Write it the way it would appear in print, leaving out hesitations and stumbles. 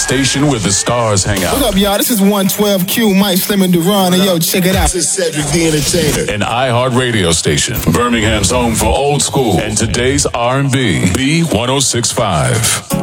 station where the stars hang out. What up, y'all? This is 112Q, Mike Slim and Duran, and yo, check it out. This is Cedric the Entertainer. An iHeart radio station. Birmingham's home for old school and today's R&B. B1065.